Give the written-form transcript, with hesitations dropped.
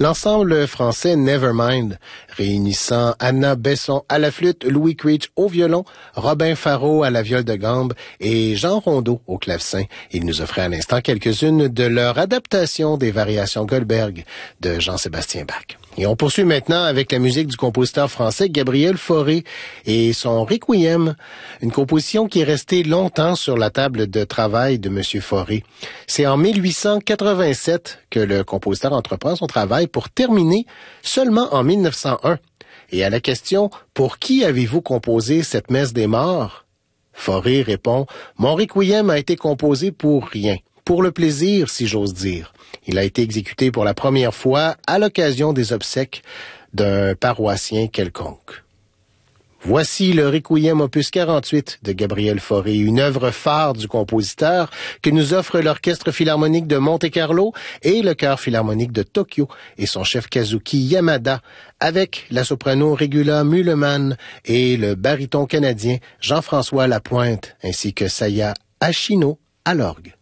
L'ensemble français Nevermind, réunissant Anna Besson à la flûte, Louis Creech au violon, Robin Faro à la viole de gambe et Jean Rondeau au clavecin. Il nous offrait à l'instant quelques-unes de leur adaptation des variations Goldberg de Jean-Sébastien Bach. Et on poursuit maintenant avec la musique du compositeur français Gabriel Fauré et son Requiem, une composition qui est restée longtemps sur la table de travail de M. Fauré. C'est en 1887 que le compositeur entreprend son travail pour terminer seulement en 1901. Et à la question « Pour qui avez-vous composé cette messe des morts ?» Fauré répond « Mon Requiem a été composé pour rien. Pour le plaisir, si j'ose dire. Il a été exécuté pour la première fois à l'occasion des obsèques d'un paroissien quelconque. » Voici le Requiem opus 48 de Gabriel Fauré, une œuvre phare du compositeur que nous offre l'Orchestre philharmonique de Monte-Carlo et le Chœur philharmonique de Tokyo et son chef Kazuki Yamada, avec la soprano Regula Mühlemann et le baryton canadien Jean-François Lapointe, ainsi que Saya Ashino à l'orgue.